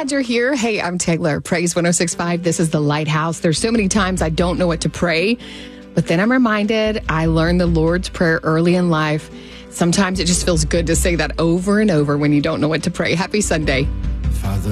glad you're here. Hey, I'm Taylor. Praise 106.5. This is the Lighthouse. There's so many times I don't know what to pray, but then I'm reminded I learned the Lord's Prayer early in life. Sometimes it just feels good to say that over and over when you don't know what to pray. Happy Sunday. Father,